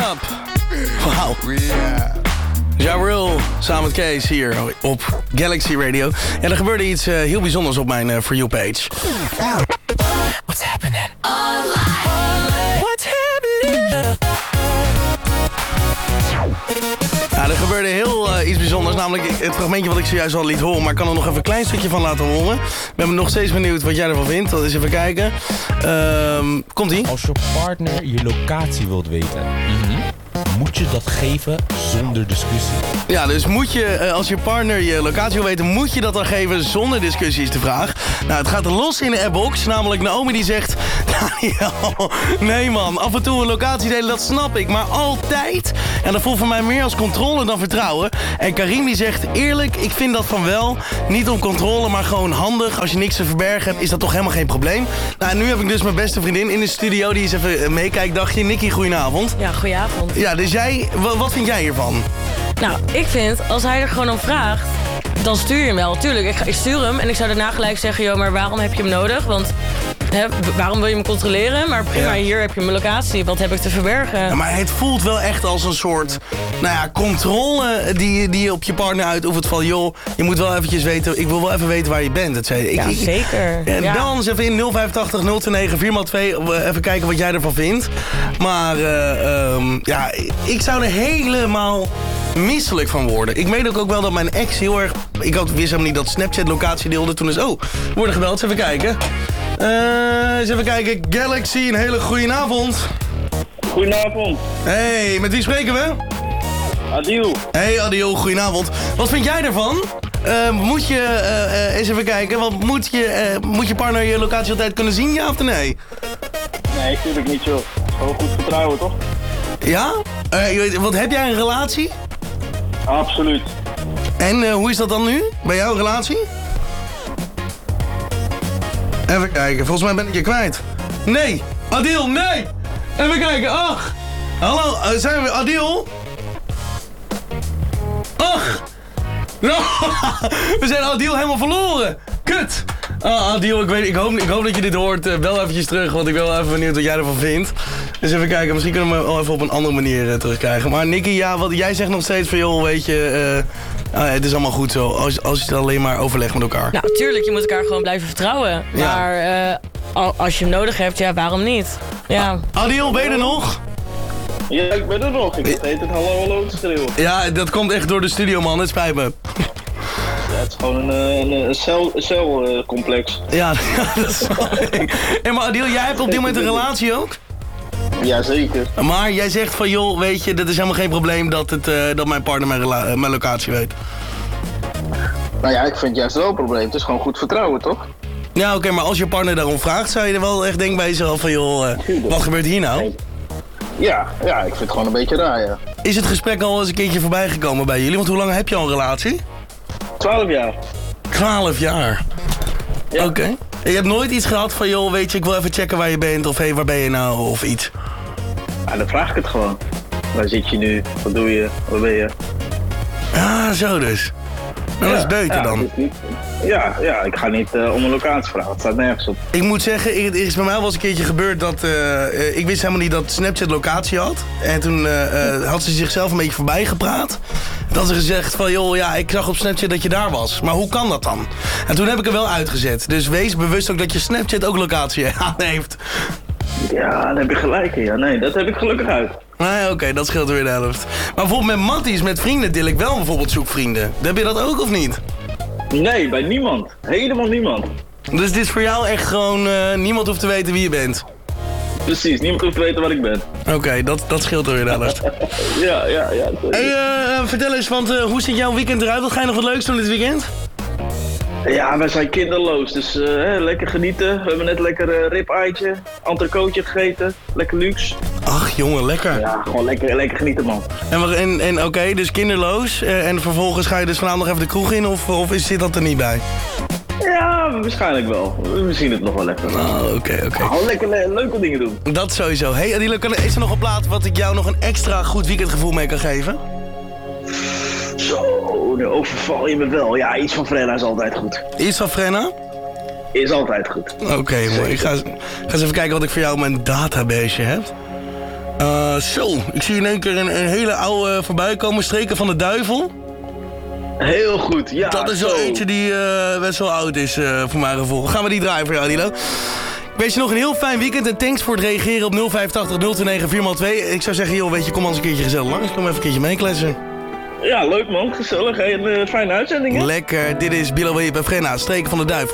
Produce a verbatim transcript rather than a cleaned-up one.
Up. Wauw. Yeah. Ja Rule samen met Kees hier op Galaxy Radio. En er gebeurde iets uh, heel bijzonders op mijn uh, For You page. What's happening? What's happening? Ja, er gebeurde heel uh, iets bijzonders. Namelijk het fragmentje wat ik zojuist al liet horen. Maar ik kan er nog even een klein stukje van laten horen. Ik ben nog steeds benieuwd wat jij ervan vindt. Dat is even kijken. Uh, Komt-ie? Als je partner je locatie wilt weten... Mm-hmm. Moet je dat geven zonder discussie? Ja, dus moet je, als je partner je locatie wil weten, moet je dat dan geven zonder discussie is de vraag. Nou, het gaat los in de appbox. Namelijk Naomi die zegt, Daniel, nee man, af en toe een locatie delen, dat snap ik. Maar altijd, en dat voelt voor mij meer als controle dan vertrouwen. En Karim die zegt, eerlijk, ik vind dat van wel. Niet om controle, maar gewoon handig. Als je niks te verbergen hebt, is dat toch helemaal geen probleem. Nou, en nu heb ik dus mijn beste vriendin in de studio die eens even meekijkdagje. Nikki, goedenavond. Ja, goedenavond. Ja, dus jij, wat vind jij hiervan? Nou, ik vind, als hij er gewoon om vraagt, dan stuur je hem wel. Tuurlijk, ik, ik stuur hem en ik zou daarna gelijk zeggen... joh, maar waarom heb je hem nodig? Want hè, waarom wil je hem controleren? Maar prima, ja. Hier heb je mijn locatie. Wat heb ik te verbergen? Ja, maar het voelt wel echt als een soort nou ja, controle die, die je op je partner uitoefent. Van joh, je moet wel eventjes weten... ik wil wel even weten waar je bent. Dat zei, ik, ja, ik, zeker. En ja. bel ons even in nul vijf acht nul twee negen vier twee. Even kijken wat jij ervan vindt. Maar uh, um, ja, ik zou er helemaal... misselijk van worden. Ik weet ook, ook wel dat mijn ex heel erg... Ik had, wist helemaal niet dat Snapchat locatie deelde. Toen is... Oh, we worden gebeld. Eens even kijken. Uh, eens even kijken. Galaxy, een hele goede avond. Goedenavond. Hey, met wie spreken we? Adil. Hey Adil, goedenavond. Wat vind jij ervan? Uh, moet je... Uh, uh, eens even kijken. Wat moet je, uh, moet je partner je locatie altijd kunnen zien? Ja of nee? Nee, natuurlijk niet zo. Gewoon goed vertrouwen, toch? Ja? Uh, wat, heb jij een relatie? Absoluut. En uh, hoe is dat dan nu? Bij jouw relatie? Even kijken, volgens mij ben ik je kwijt. Nee! Adil, nee! Even kijken, ach! Hallo, uh, zijn we Adil? Ach! No. We zijn Adil helemaal verloren! Kut! Ah, Adil, ik, weet, ik, hoop, ik hoop dat je dit hoort. Uh, bel eventjes terug, want ik ben wel even benieuwd wat jij ervan vindt. Dus even kijken, misschien kunnen we hem wel even op een andere manier uh, terugkrijgen. Maar Nikki, ja, wat, jij zegt nog steeds van joh, weet je... Uh, uh, het is allemaal goed zo, als, als je het alleen maar overlegt met elkaar. Nou, tuurlijk, je moet elkaar gewoon blijven vertrouwen. Ja. Maar uh, als je hem nodig hebt, ja, waarom niet? Ja. Ah, Adil, ben je er nog? Ja, ik ben er nog. Ik heb het hallo hallo te schreeuwen. Ja, dat komt echt door de studio, man. Het spijt me. Ja, het is gewoon een, een, een cel, een celcomplex. Ja, dat is hey, maar Adil, jij hebt op dit moment een relatie ook? Jazeker. Maar jij zegt van joh, weet je, dat is helemaal geen probleem dat, het, uh, dat mijn partner mijn, rela- mijn locatie weet. Nou ja, ik vind het juist wel een probleem. Het is gewoon goed vertrouwen, toch? Ja, oké, okay, maar als je partner daarom vraagt, zou je er wel echt denken bij jezelf van joh, uh, wat gebeurt hier nou? Nee. Ja, ja, ik vind het gewoon een beetje raar, ja. Is het gesprek al eens een keertje voorbij gekomen bij jullie? Want hoe lang heb je al een relatie? Twaalf jaar. Twaalf jaar? Ja. Oké. Okay. Je hebt nooit iets gehad van joh, weet je, ik wil even checken waar je bent of hé, hey, waar ben je nou of iets? Ja, dan vraag ik het gewoon. Waar zit je nu? Wat doe je? Waar ben je? Ah, zo dus. Nou, dat is beter ja, dan. Ja, ja, ik ga niet uh, om een locatie vragen. Het staat nergens op. Ik moet zeggen, het is bij mij wel eens een keertje gebeurd dat... Uh, ik wist helemaal niet dat Snapchat locatie had. En toen uh, uh, had ze zichzelf een beetje voorbij gepraat. Toen had ze gezegd van, joh, ja, ik zag op Snapchat dat je daar was. Maar hoe kan dat dan? En toen heb ik er wel uitgezet. Dus wees bewust ook dat je Snapchat ook locatie aan heeft. Ja, dan heb je gelijk in. Ja, nee, dat heb ik gelukkig uit. Nee, oké, okay, dat scheelt weer de helft. Maar bijvoorbeeld met matties, met vrienden deel ik wel bijvoorbeeld zoekvrienden. Heb je dat ook of niet? Nee, bij niemand. Helemaal niemand. Dus dit is voor jou echt gewoon, uh, niemand hoeft te weten wie je bent? Precies, niemand hoeft te weten waar ik ben. Oké, okay, dat, dat scheelt weer de helft. ja, ja, ja. Hey, uh, vertel eens, want uh, hoe ziet jouw weekend eruit? Wat ga je nog wat leuks doen dit weekend? Ja, wij zijn kinderloos, dus uh, hè, lekker genieten. We hebben net lekker uh, rib-eitje, entrecootje gegeten, lekker luxe. Ach jongen, lekker. Ja, gewoon lekker, lekker genieten, man. En, en, en oké, okay, dus kinderloos. Uh, en vervolgens ga je dus vanavond nog even de kroeg in of, of zit dat er niet bij? Ja, waarschijnlijk wel. We zien het nog wel even. Oh, oké, okay, oké. Okay. Gewoon lekker le- leuke dingen doen. Dat sowieso. Hey Adilo, is er nog een plaat wat ik jou nog een extra goed weekendgevoel mee kan geven? Zo, nu overval je me wel. Ja, iets van Frenna is altijd goed. Iets van Frenna? Is altijd goed. Oké, okay, mooi. Ik ga, ga eens even kijken wat ik voor jou op mijn database heb. Uh, zo, ik zie in één keer een, een hele oude voorbij komen. Streken van de Duivel. Heel goed, ja. Dat is zo. wel eentje die uh, best wel oud is uh, voor mijn gevoel. Gaan we die draaien voor jou, Dilo? Ik wens je nog een heel fijn weekend en thanks voor het reageren op nul vijf acht nul twee negen vier twee. Ik zou zeggen, joh, weet je, kom eens een keertje gezellig langs. Kom even een keertje meekletsen. Ja, leuk man, gezellig. Hey, een uh, fijne uitzending, hè? Lekker, dit is Bilo Weep en Frenna, Streken van de Duivel.